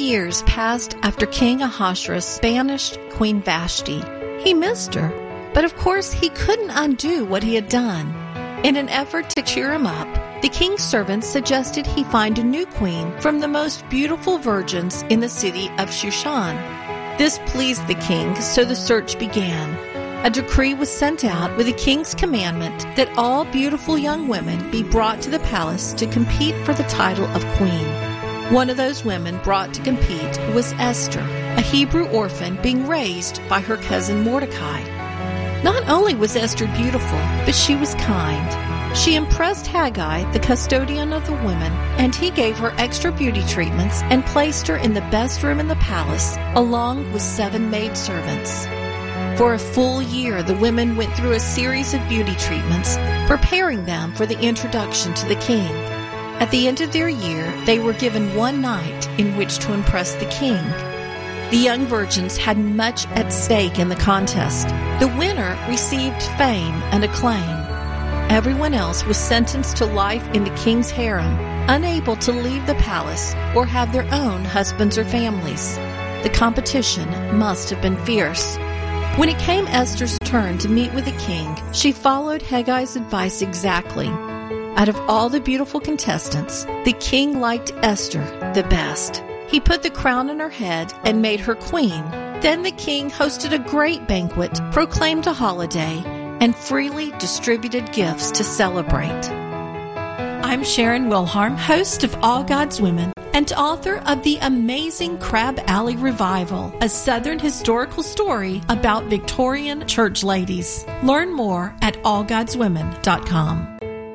years passed after King Ahasuerus banished Queen Vashti. He missed her, but of course he couldn't undo what he had done. In an effort to cheer him up, the king's servants suggested he find a new queen from the most beautiful virgins in the city of Shushan. This pleased the king, so the search began. A decree was sent out with the king's commandment that all beautiful young women be brought to the palace to compete for the title of queen. One of those women brought to compete was Esther, a Hebrew orphan being raised by her cousin Mordecai. Not only was Esther beautiful, but she was kind. She impressed Haggai, the custodian of the women, and he gave her extra beauty treatments and placed her in the best room in the palace, along with 7 maidservants. For a full year, the women went through a series of beauty treatments, preparing them for the introduction to the king. At the end of their year, they were given one night in which to impress the king. The young virgins had much at stake in the contest. The winner received fame and acclaim. Everyone else was sentenced to life in the king's harem, unable to leave the palace or have their own husbands or families. The competition must have been fierce. When it came Esther's turn to meet with the king, she followed Haggai's advice exactly. Out of all the beautiful contestants, the king liked Esther the best. He put the crown on her head and made her queen. Then the king hosted a great banquet, proclaimed a holiday, and freely distributed gifts to celebrate. I'm Sharon Wilharm, host of All God's Women and author of The Amazing Crab Alley Revival, a Southern historical story about Victorian church ladies. Learn more at allgodswomen.com.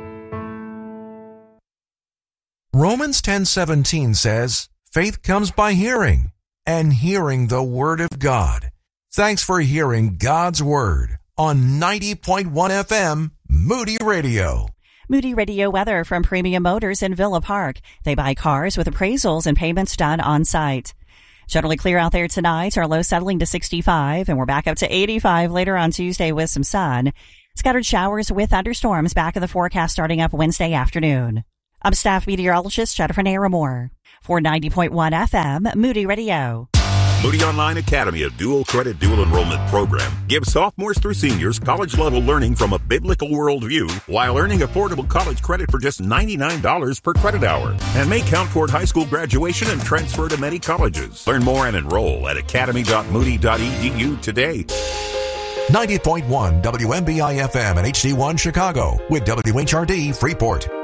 Romans 10:17 says, faith comes by hearing, and hearing the Word of God. Thanks for hearing God's Word on 90.1 FM, Moody Radio. Moody Radio weather from Premium Motors in Villa Park. They buy cars with appraisals and payments done on site. Generally clear out there tonight. Our low settling to 65, and we're back up to 85 later on Tuesday with some sun. Scattered showers with thunderstorms back in the forecast starting up Wednesday afternoon. I'm staff meteorologist Jennifer Naramore for 90.1 FM, Moody Radio. Moody Online Academy, a dual credit, dual enrollment program, gives sophomores through seniors college-level learning from a biblical worldview while earning affordable college credit for just $99 per credit hour and may count toward high school graduation and transfer to many colleges. Learn more and enroll at academy.moody.edu today. 90.1 WMBI FM and HD1 Chicago with WHRD Freeport.